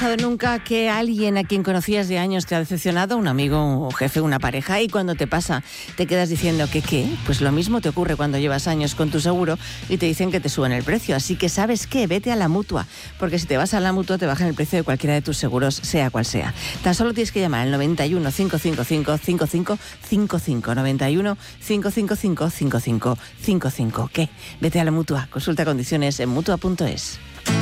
¿Nunca que alguien a quien conocías de años te ha decepcionado? Un amigo, un jefe, una pareja, y cuando te pasa te quedas diciendo que ¿qué? Pues lo mismo te ocurre cuando llevas años con tu seguro y te dicen que te suben el precio. Así que ¿sabes qué? Vete a la Mutua, porque si te vas a la Mutua te bajan el precio de cualquiera de tus seguros, sea cual sea. Tan solo tienes que llamar al 91 555 5555, 91 555 5555. ¿Qué? Vete a la Mutua. Consulta condiciones en Mutua.es.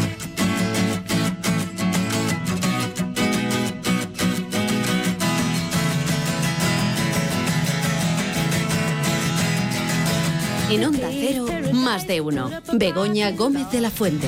En Onda Cero, Más de Uno. Begoña Gómez de la Fuente.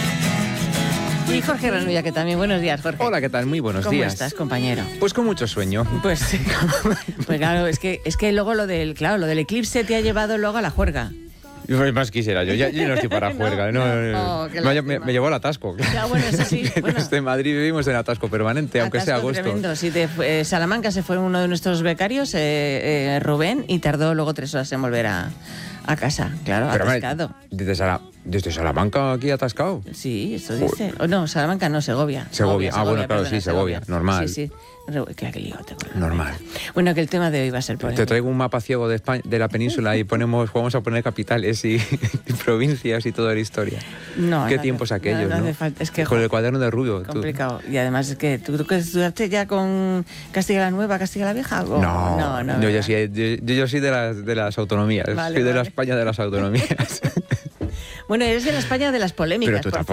Y Jorge Renulla, que también. Buenos días, Jorge. Hola, ¿qué tal? Muy buenos días. ¿Cómo estás, compañero? Pues con mucho sueño. Pues claro, es que luego lo del eclipse te ha llevado luego a la juerga. Más quisiera yo no estoy para juerga. Me llevó al atasco. Ya, bueno, eso sí. Bueno. Desde Madrid vivimos en atasco permanente, aunque sea agosto. Tremendo. Sí, Salamanca se fue uno de nuestros becarios, Rubén, y tardó luego 3 horas en volver a casa. Claro, pero atascado. ¿Desde Salamanca aquí atascado? Sí, eso dice. No, Salamanca no, Segovia. Segovia. Bueno, claro, sí, Segovia. Normal. Sí. Claro, que lío. Normal. Bueno, que el tema de hoy va a ser polémico. Te traigo un mapa ciego de España, de la península, y vamos a poner capitales y provincias y toda la historia. No, qué tiempos aquellos, ¿no? Hace falta. Es que, con el cuaderno de Rubio. Complicado. Y además es que tú que estudiaste ya con Castilla la Nueva, Castilla la Vieja. No. Yo soy de las autonomías. Vale, soy de la España de las autonomías. Bueno, eres de la España de las polémicas. Pero tú